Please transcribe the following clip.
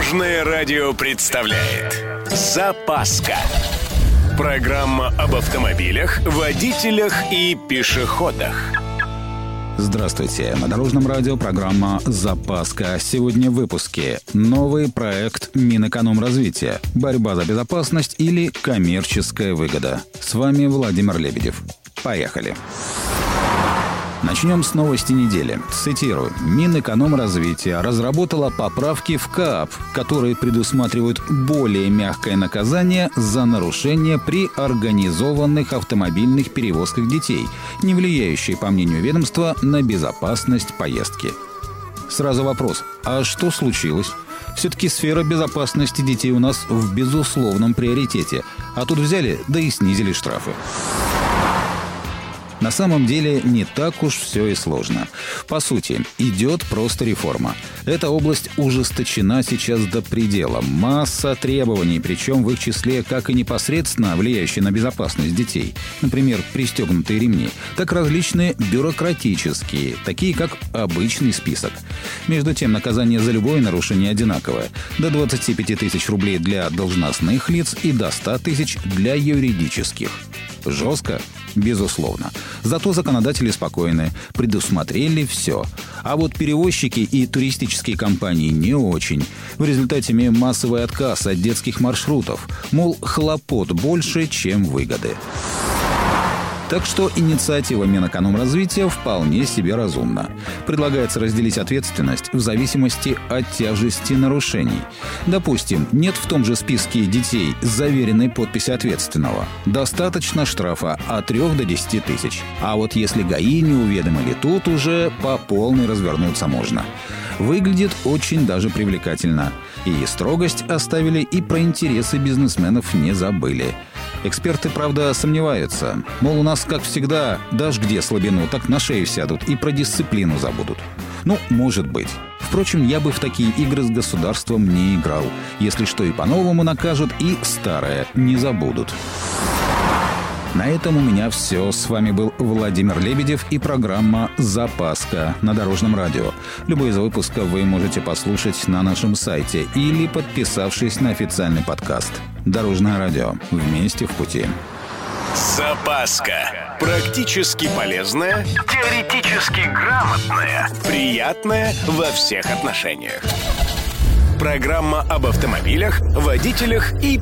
Дорожное радио представляет «Запаска». Программа об автомобилях, водителях и пешеходах. Здравствуйте. На Дорожном радио программа «Запаска». Сегодня в выпуске новый проект Минэкономразвития. Борьба за безопасность или коммерческая выгода. С вами Владимир Лебедев. Поехали. Начнем с новости недели. Цитирую. Минэкономразвития разработала поправки в КАП, которые предусматривают более мягкое наказание за нарушение при организованных автомобильных перевозках детей, не влияющие, по мнению ведомства, на безопасность поездки. Сразу вопрос. А что случилось? Все-таки сфера безопасности детей у нас в безусловном приоритете. А тут взяли, да и снизили штрафы. На самом деле не так уж все и сложно. По сути, идет просто реформа. Эта область ужесточена сейчас до предела. Масса требований, причем в их числе как и непосредственно влияющие на безопасность детей, например, пристегнутые ремни, так и различные бюрократические, такие как обычный список. Между тем, наказание за любое нарушение одинаковое. До 25 тысяч рублей для должностных лиц и до 100 тысяч для юридических. Жестко? Безусловно. Зато законодатели спокойны, предусмотрели все. А вот перевозчики и туристические компании не очень. В результате имеем массовый отказ от детских маршрутов. Мол, хлопот больше, чем выгоды. Так что инициатива Минэкономразвития вполне себе разумна. Предлагается разделить ответственность в зависимости от тяжести нарушений. Допустим, нет в том же списке детей с заверенной подписью ответственного. Достаточно штрафа от 3 до 10 тысяч. А вот если ГАИ не уведомили, тут уже по полной развернуться можно. Выглядит очень даже привлекательно. И строгость оставили, и про интересы бизнесменов не забыли. Эксперты, правда, сомневаются. Мол, у нас, как всегда, дашь где слабину, так на шею сядут и про дисциплину забудут. Ну, может быть. Впрочем, я бы в такие игры с государством не играл. Если что, и по-новому накажут, и старое не забудут. На этом у меня все. С вами был Владимир Лебедев и программа «Запаска» на Дорожном радио. Любой из выпусков вы можете послушать на нашем сайте или подписавшись на официальный подкаст. Дорожное радио. Вместе в пути. «Запаска». Практически полезная, теоретически грамотная, приятная во всех отношениях. Программа об автомобилях, водителях и